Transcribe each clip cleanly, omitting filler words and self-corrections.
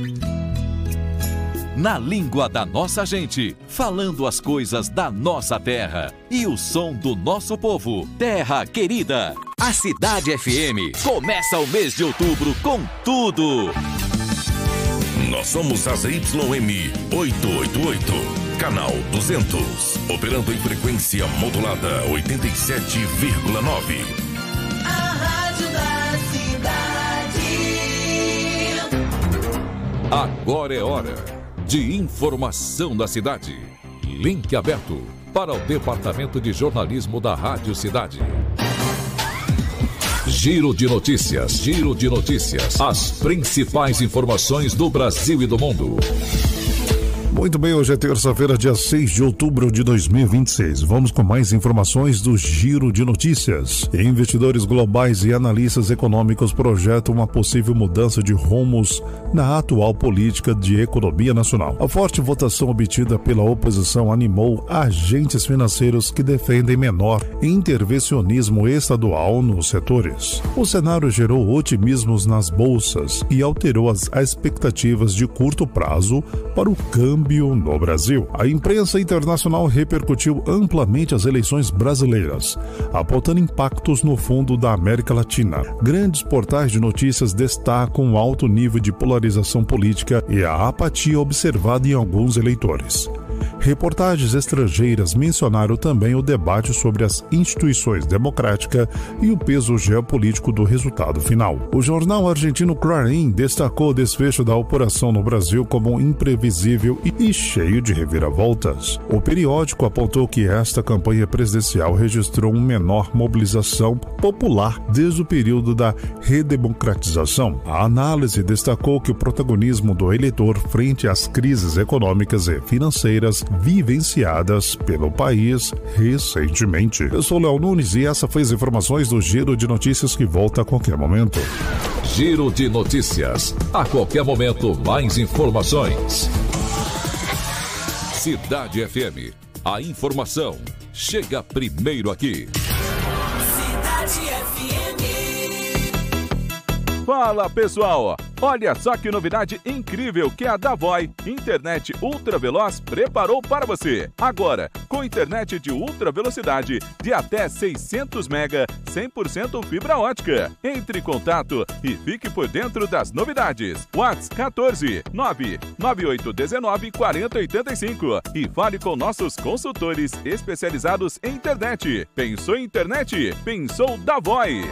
Na língua da nossa gente, falando as coisas da nossa terra e o som do nosso povo. Terra querida, a Cidade FM começa o mês de outubro com tudo. Nós somos a ZYM 888, canal 200, operando em frequência modulada 87,9. A rádio da cidade. Agora é hora de informação da cidade. Link aberto para o Departamento de Jornalismo da Rádio Cidade. Giro de notícias, giro de notícias. As principais informações do Brasil e do mundo. Muito bem, hoje é terça-feira, dia 6 de outubro de 2026. Vamos com mais informações do Giro de Notícias. Investidores globais e analistas econômicos projetam uma possível mudança de rumos na atual política de economia nacional. A forte votação obtida pela oposição animou agentes financeiros que defendem menor intervencionismo estadual nos setores. O cenário gerou otimismos nas bolsas e alterou as expectativas de curto prazo para o câmbio no Brasil. A imprensa internacional repercutiu amplamente as eleições brasileiras, apontando impactos no fundo da América Latina. Grandes portais de notícias destacam o alto nível de polarização política e a apatia observada em alguns eleitores. Reportagens estrangeiras mencionaram também o debate sobre as instituições democráticas e o peso geopolítico do resultado final. O jornal argentino Clarín destacou o desfecho da operação no Brasil como imprevisível e cheio de reviravoltas. O periódico apontou que esta campanha presidencial registrou uma menor mobilização popular desde o período da redemocratização. A análise destacou que o protagonismo do eleitor frente às crises econômicas e financeiras vivenciadas pelo país recentemente. Eu sou Léo Nunes e essa foi as informações do Giro de Notícias que volta a qualquer momento. Giro de Notícias. A qualquer momento, mais informações. Cidade FM. A informação chega primeiro aqui. Cidade FM. Fala, pessoal! Olha só que novidade incrível que a Davoi, internet ultra veloz, preparou para você. Agora, com internet de ultra velocidade de até 600 MB, 100% fibra ótica. Entre em contato e fique por dentro das novidades. WhatsApp 14 99819 4085 e fale com nossos consultores especializados em internet. Pensou em internet? Pensou Davoi.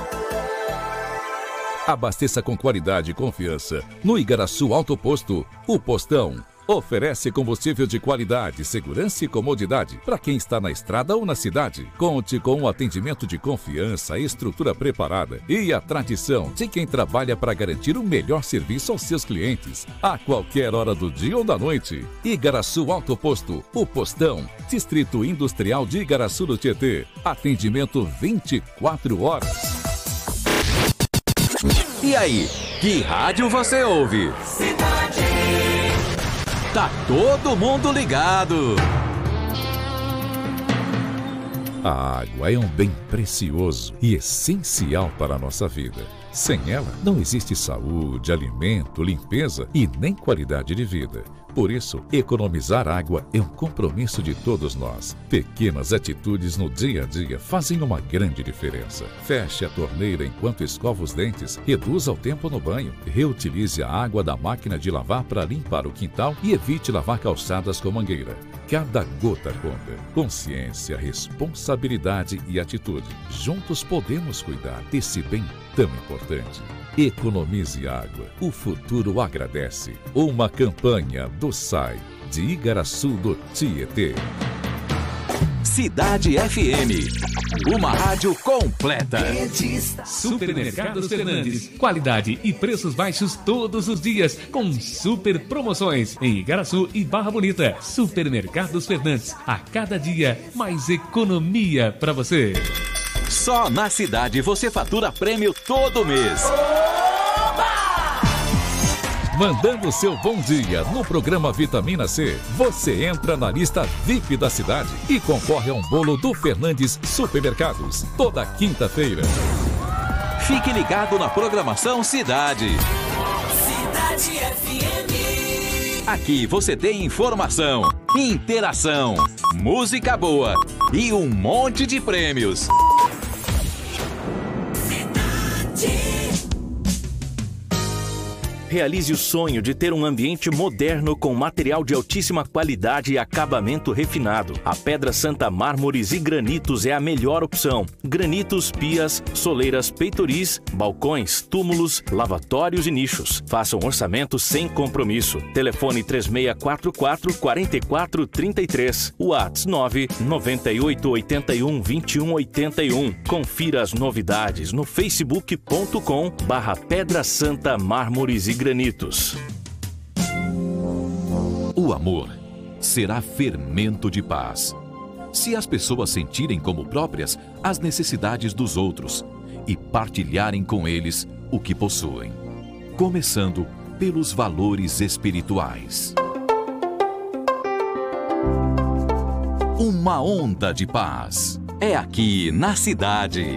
Abasteça com qualidade e confiança. No Igaraçu Alto Posto, o Postão oferece combustível de qualidade, segurança e comodidade para quem está na estrada ou na cidade. Conte com um atendimento de confiança, estrutura preparada e a tradição de quem trabalha para garantir o melhor serviço aos seus clientes a qualquer hora do dia ou da noite. Igaraçu Alto Posto, o Postão, Distrito Industrial de Igaraçu do Tietê. Atendimento 24 horas. E aí, que rádio você ouve? Cidade. Tá todo mundo ligado. A água é um bem precioso e essencial para a nossa vida. Sem ela, não existe saúde, alimento, limpeza e nem qualidade de vida. Por isso, economizar água é um compromisso de todos nós. Pequenas atitudes no dia a dia fazem uma grande diferença. Feche a torneira enquanto escova os dentes, reduza o tempo no banho, reutilize a água da máquina de lavar para limpar o quintal e evite lavar calçadas com mangueira. Cada gota conta. Consciência, responsabilidade e atitude. Juntos podemos cuidar desse bem tão importante. Economize água. O futuro agradece. Uma campanha do SAI de Igaraçu do Tietê. Cidade FM. Uma rádio completa. Supermercados Fernandes. Qualidade e preços baixos todos os dias, com super promoções em Igaraçu e Barra Bonita. Supermercados Fernandes. A cada dia, mais economia para você. Só na cidade você fatura prêmio todo mês. Mandando seu bom dia no programa Vitamina C, você entra na lista VIP da cidade e concorre a um bolo do Fernandes Supermercados, toda quinta-feira. Fique ligado na programação Cidade. Cidade Cidade FM. Aqui você tem informação, interação, música boa e um monte de prêmios. Realize o sonho de ter um ambiente moderno com material de altíssima qualidade e acabamento refinado. A Pedra Santa Mármores e Granitos é a melhor opção. Granitos, pias, soleiras, peitoris, balcões, túmulos, lavatórios e nichos. Faça um orçamento sem compromisso. Telefone 3644-4433. WhatsApp 998812181. Confira as novidades no facebook.com/Pedra Santa Mármores e Granitos. O amor será fermento de paz. Se as pessoas sentirem como próprias as necessidades dos outros e partilharem com eles o que possuem, começando pelos valores espirituais. Uma onda de paz é aqui na cidade.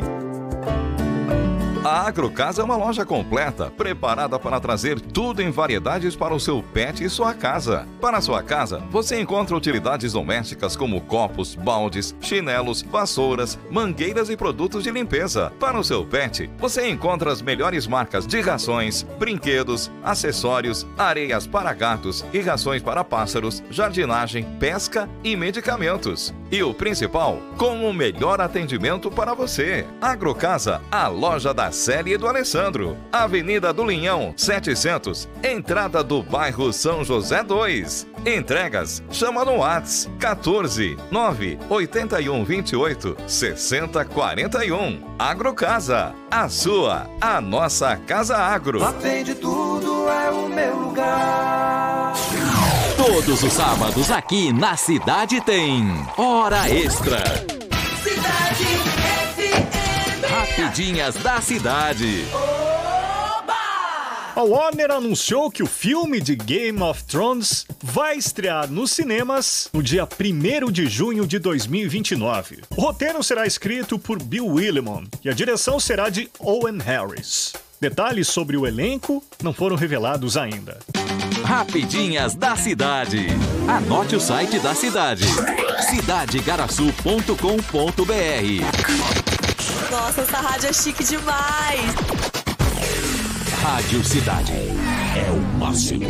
A Agrocasa é uma loja completa, preparada para trazer tudo em variedades para o seu pet e sua casa. Para a sua casa, você encontra utilidades domésticas como copos, baldes, chinelos, vassouras, mangueiras e produtos de limpeza. Para o seu pet, você encontra as melhores marcas de rações, brinquedos, acessórios, areias para gatos e rações para pássaros, jardinagem, pesca e medicamentos. E o principal, com o melhor atendimento para você. Agrocasa, a loja da Célia e do Alessandro. Avenida do Linhão, 700, entrada do bairro São José 2. Entregas, chama no WhatsApp 14 981 28 60 41. Agrocasa, a sua, a nossa Casa Agro. Lá tem de tudo, é o meu lugar. Todos os sábados aqui na cidade tem Hora Extra. Cidade FM. Rapidinhas da cidade. A Warner anunciou que o filme de Game of Thrones vai estrear nos cinemas no dia 1º de junho de 2029. O roteiro será escrito por Bill Willimon e a direção será de Owen Harris. Detalhes sobre o elenco não foram revelados ainda. Rapidinhas da cidade. Anote o site da cidade: cidadegaraçu.com.br. Nossa, essa rádio é chique demais. Rádio Cidade. É o máximo.